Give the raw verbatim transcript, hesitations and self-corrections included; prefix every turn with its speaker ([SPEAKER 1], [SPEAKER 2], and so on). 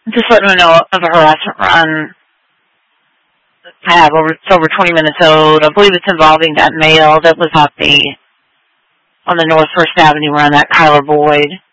[SPEAKER 1] Just letting them know of a harassment run. I have over, it's over twenty minutes old. I believe it's involving that male that was at the, on the North First Avenue run, that Kyler Boyd.